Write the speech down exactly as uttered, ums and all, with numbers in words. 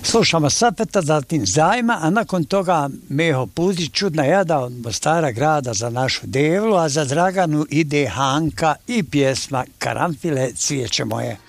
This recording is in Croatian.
Slušamo Sapeta, zatim Zajma, a nakon toga Meho Puzić, Čudna jada od Mostara grada za našu Devlu, a za Draganu ide Hanka i pjesma Karanfile, cvijeće moje.